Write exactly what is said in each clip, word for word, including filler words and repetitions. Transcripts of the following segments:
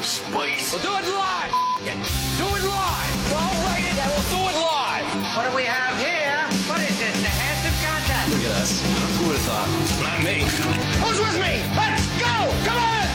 some spice. We'll do it live. Do it live. I'll write it and we'll do it live. What do we have here? What is this? The handsome contest? Look at us. Who would have thought? Not me. Who's with me? Let's go! Come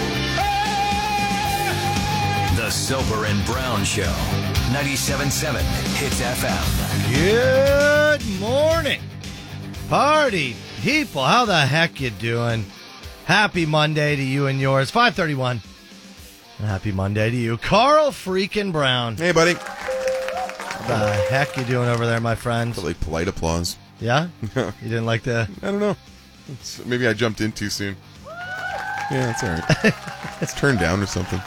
on! The Soper and Brown Show. ninety-seven point seven Hits F M. Good morning, party people. How the heck you doing? Happy Monday to you and yours. five thirty-one. Happy Monday to you, Carl freaking Brown. Hey, buddy. What the heck you doing over there, my friend? Like polite applause. Yeah? You didn't like the... I don't know. It's, maybe I jumped in too soon. Yeah, it's all right. It's turned down or something.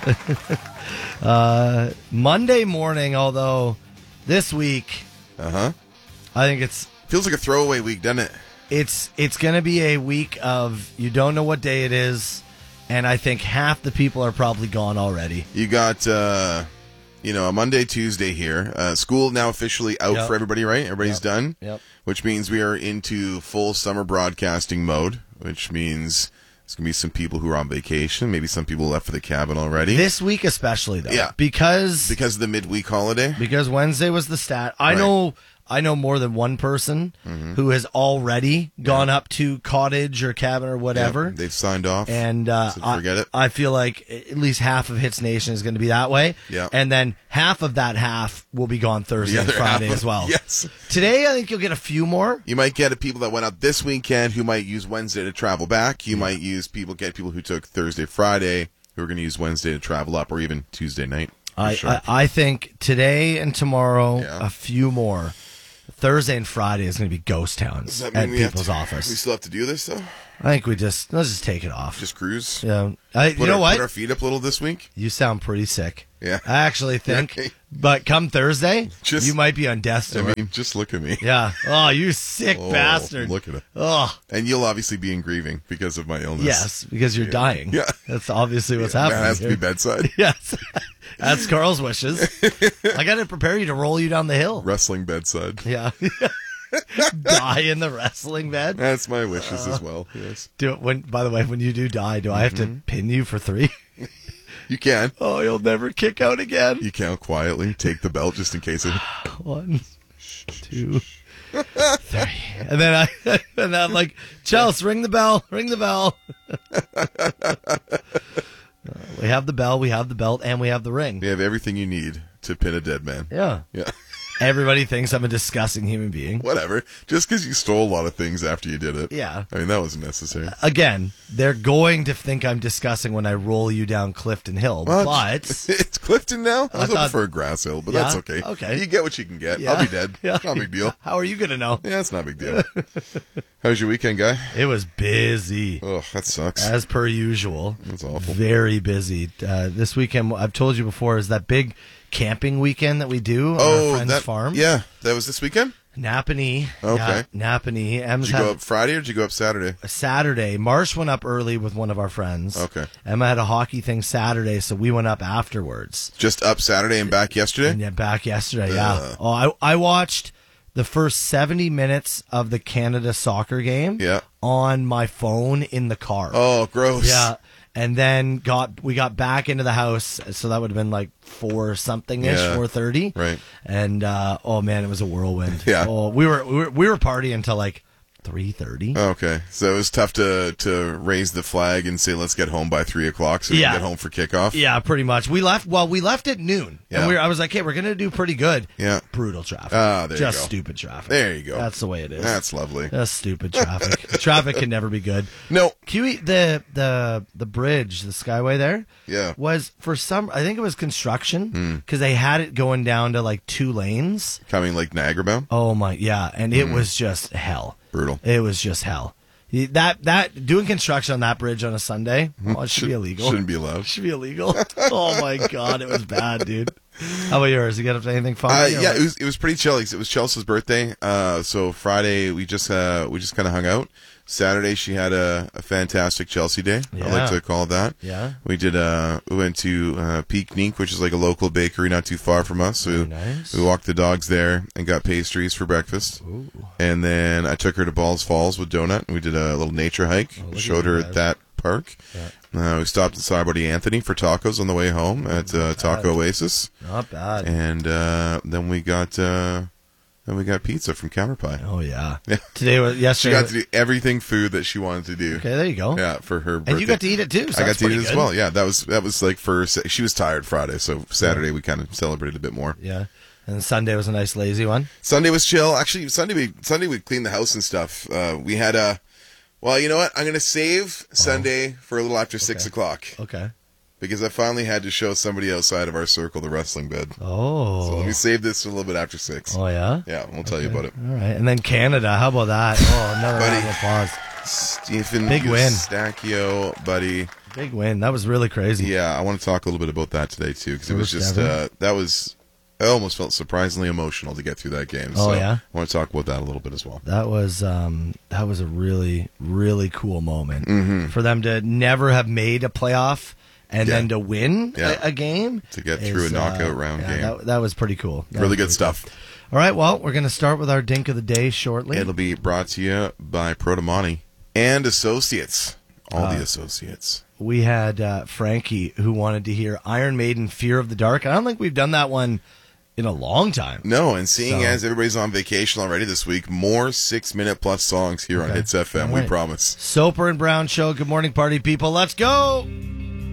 uh, Monday morning, although this week... Uh-huh. I think it's... Feels like a throwaway week, doesn't it? It's it's going to be a week of you don't know what day it is, and I think half the people are probably gone already. You got, uh, you know, a Monday, Tuesday here. Uh, school now officially out Yep. for everybody, right? Everybody's Yep. done. Yep. Which means we are into full summer broadcasting mode, which means there's going to be some people who are on vacation, maybe some people left for the cabin already. This week especially, though. Yeah. Because, because of the midweek holiday. because Wednesday was the stat. I Right. know I know more than one person Mm-hmm. who has already gone up to cottage or cabin or whatever. Yep, they've signed off. And uh, So I, forget it. I feel like at least half of Hits Nation is going to be that way. Yeah. And then half of that half will be gone Thursday The and other Friday half- as well. Yes. Today, I think you'll get a few more. You might get people that went out this weekend who might use Wednesday to travel back. You might use people get people who took Thursday, Friday who are going to use Wednesday to travel up, or even Tuesday night. for I, sure. I, I think today and tomorrow, Yeah. a few more. Thursday and Friday is going to be ghost towns Does that mean at we have people's to- office. We still have to do this though. I think we just let's just take it off. Just cruise. Yeah, I, Put you know our, what? Put our feet up a little this week. You sound pretty sick. Yeah. I actually think. Yeah. But come Thursday, Just- you might be on death's door. I mean, just look at me. Yeah. Oh, you sick Oh, bastard. Look at it. Oh, And you'll obviously be in grieving because of my illness. yes, because you're dying. Yeah. That's obviously what's Yeah, happening. That has to here. be bedside. Yes. That's Carl's wishes. I got to prepare you to roll you down the hill. Wrestling bedside. Yeah. Die in the wrestling bed. That's my wishes as well. Yes. Do it when. By the way, when you do die, do I have Mm-hmm. to pin you for three? You can. Oh, you'll never kick out again. You can quietly take the belt just in case it. One, two, three, and then I and then I'm like, Chelsea, ring the bell, ring the bell. Uh, we have the bell, we have the belt, and we have the ring. We have everything you need to pin a dead man. Yeah. Yeah. Everybody thinks I'm a disgusting human being. Whatever. Just because you stole a lot of things after you did it. Yeah. I mean, that wasn't necessary. Again, they're going to think I'm disgusting when I roll you down Clifton Hill, Well, but it's Clifton now? I was I hoping thought- for a grass hill, but Yeah? that's okay. Okay. You get what you can get. Yeah. I'll be dead. Yeah. Not a big deal. How are you going to know? Yeah, it's not a big deal. How was your weekend, guy? It was busy. Oh, that sucks. As per usual. That's awful. Very busy. Uh, this weekend, I've told you before, is that big camping weekend that we do on oh, our friend's that, farm. Yeah, that was this weekend? Napanee. Okay. Yeah, Napanee. Em's Did you go had up Friday or did you go up Saturday? a Saturday. Marsh went up early with one of our friends. Okay. Emma had a hockey thing Saturday, so we went up afterwards. Just up Saturday and back yesterday? And yeah, back yesterday, Uh. yeah. Oh, I, I watched the first seventy minutes of the Canada soccer game Yeah. on my phone in the car. Oh, gross. Yeah, and then got we got back into the house, so that would have been like four something ish, Yeah. four thirty. Right. And uh, oh man, it was a whirlwind. Yeah. Oh, we were we were, we were partying until like three thirty. Okay, so it was tough to to raise the flag and say let's get home by three o'clock so we Yeah. can get home for kickoff. Yeah, pretty much. We left. Well, we left at noon, Yeah. and we were, I was like, "Hey, we're gonna do pretty good." Yeah. Brutal traffic. Ah, there you Just go. stupid traffic. There you go. That's the way it is. That's lovely. Just stupid traffic. Traffic can never be good. No. Kiwi, the the the bridge, the Skyway there, Yeah. was for some. I think it was construction Hmm. because they had it going down to like two lanes. Coming like Niagara bound? Oh my, yeah, and it Hmm. was just hell. Brutal. It was just hell. That that doing construction on that bridge on a Sunday, oh, it should, be illegal. Shouldn't be allowed. Should be illegal. Oh my god, it was bad, dude. How about yours? You get up to anything fun? Uh, yeah, it was it was pretty chill. It was Chelsea's birthday. Uh, so Friday we just uh, we just kind of hung out. Saturday she had a, a fantastic Chelsea day. I Yeah. like to call it that. Yeah. We did. Uh, we went to uh, Peaknik, which is like a local bakery not too far from us. So Very nice. we walked the dogs there and got pastries for breakfast. Ooh. And then I took her to Balls Falls with Donut. And we did a little nature hike. Oh, look at Showed you her guys. that Park. Yeah. Uh, we stopped inside our buddy Anthony for tacos on the way home at uh, Taco Oasis. Not bad. And uh, then we got uh, then we got pizza from Counterpie. Oh, yeah. Yeah. Today was She yesterday. got to do everything food that she wanted to do. Okay, there you go. Yeah, for her birthday. And you got to eat it too. So I got that's to eat it pretty as good. well. Yeah, that was that was like for she was tired Friday, so Saturday we kind of celebrated a bit more. Yeah. And Sunday was a nice lazy one. Sunday was chill. Actually, Sunday we Sunday we cleaned the house and stuff. Uh, we had a well, you know what? I'm gonna save Sunday for a little after six o'clock Okay. because I finally had to show somebody outside of our circle the wrestling bed. Oh. So let me save this for a little bit after six. Oh, yeah? Yeah, we'll tell you about it. All right. And then Canada. How about that? Oh, another Buddy. round of applause. Stephen Big win. Eustachio, buddy. Big win. That was really crazy. Yeah, I want to talk a little bit about that today too because it was First just ever. uh, that was. I almost felt surprisingly emotional to get through that game. Oh, so yeah? I want to talk about that a little bit as well. That was um, that was a really, really cool moment Mm-hmm. for them to never have made a playoff and Yeah. then to win Yeah. a, a game. To get through a knockout round yeah, game. That, that was pretty cool. That Really was good pretty stuff. cool. All right, well, we're going to start with our dink of the day shortly. It'll be brought to you by Protomani and Associates. All Uh, the Associates. we had uh, Frankie who wanted to hear Iron Maiden Fear of the Dark. I don't think we've done that one in a long time. No, and seeing So- as everybody's on vacation already this week, more six-minute plus songs here on Okay. Hits F M, All we right. promise. Soper and Brown Show. Good morning, party people. Let's go.